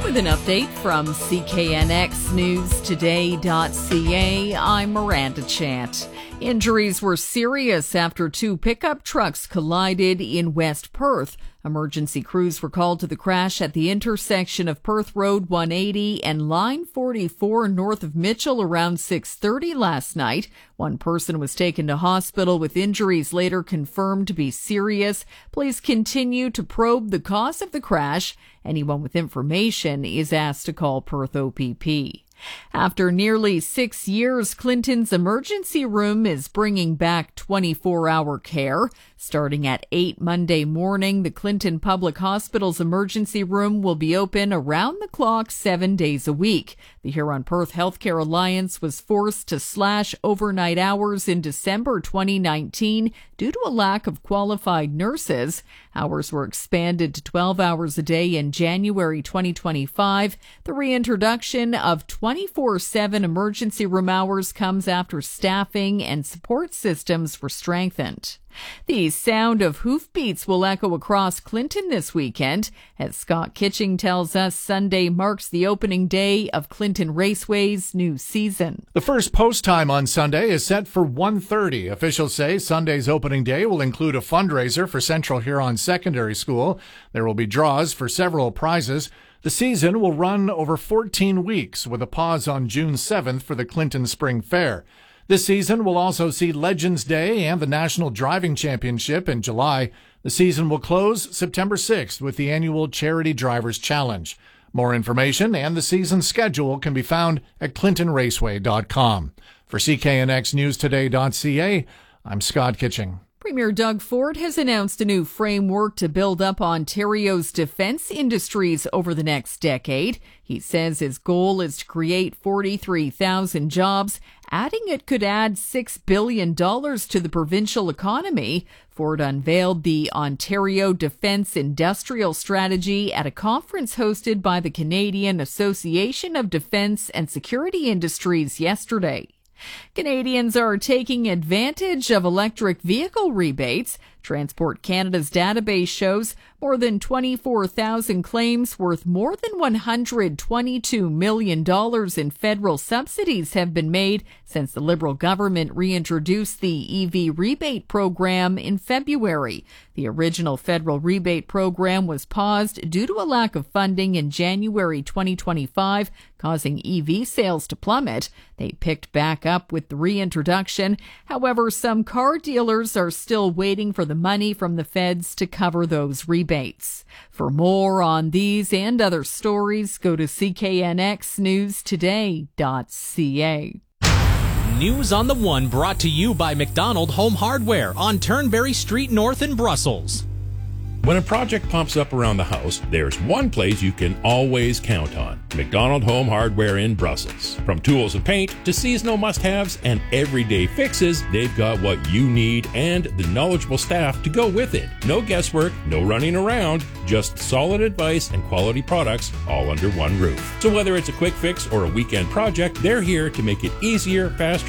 With an update from CKNXNewsToday.ca, I'm Miranda Chant. Injuries were serious after two pickup trucks collided in West Perth. Emergency crews were called to the crash at the intersection of Perth Road 180 and Line 44 north of Mitchell around 6:30 last night. One person was taken to hospital with injuries later confirmed to be serious. Police continue to probe the cause of the crash. Anyone with information is asked to call Perth OPP. After nearly 6 years, Clinton's emergency room is bringing back 24-hour care. Starting at 8 Monday morning, the Clinton Public Hospital's emergency room will be open around the clock 7 days a week. The Huron-Perth Healthcare Alliance was forced to slash overnight hours in December 2019 due to a lack of qualified nurses. Hours were expanded to 12 hours a day in January 2025. The reintroduction of 24/7 emergency room hours comes after staffing and support systems were strengthened. The sound of hoofbeats will echo across Clinton this weekend. As Scott Kitching tells us, Sunday marks the opening day of Clinton Raceway's new season. The first post time on Sunday is set for 1:30. Officials say Sunday's opening day will include a fundraiser for Central Huron Secondary School. There will be draws for several prizes. The season will run over 14 weeks with a pause on June 7th for the Clinton Spring Fair. This season will also see Legends Day and the National Driving Championship in July. The season will close September 6th with the annual Charity Drivers Challenge. More information and the season schedule can be found at clintonraceway.com. For CKNXNewsToday.ca, I'm Scott Kitching. Premier Doug Ford has announced a new framework to build up Ontario's defence industries over the next decade. He says his goal is to create 43,000 jobs, adding it could add $6 billion to the provincial economy. Ford unveiled the Ontario Defence Industrial Strategy at a conference hosted by the Canadian Association of Defence and Security Industries yesterday. Canadians are taking advantage of electric vehicle rebates. Transport Canada's database shows more than 24,000 claims worth more than $122 million in federal subsidies have been made since the Liberal government reintroduced the EV rebate program in February. The original federal rebate program was paused due to a lack of funding in January 2025, causing EV sales to plummet. They picked back up with the reintroduction. However, some car dealers are still waiting for the money from the feds to cover those rebates. For more on these and other stories, go to CKNXNewsToday.ca. News on the One brought to you by McDonald Home Hardware on Turnberry Street North in Brussels. When a project pops up around the house, there's one place you can always count on. McDonald Home Hardware in Brussels. From tools and paint to seasonal must-haves and everyday fixes, they've got what you need and the knowledgeable staff to go with it. No guesswork, no running around, just solid advice and quality products all under one roof. So whether it's a quick fix or a weekend project, they're here to make it easier, faster,